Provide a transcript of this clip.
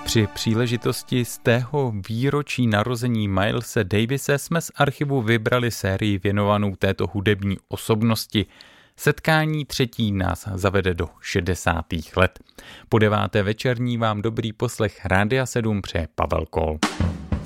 Při příležitosti z tého výročí narození Milese Davise jsme z archivu vybrali sérii věnovanou této hudební osobnosti. Setkání třetí nás zavede do 60. let. Po 9. večerní vám dobrý poslech Rádia 7 přeje Pavel Kol.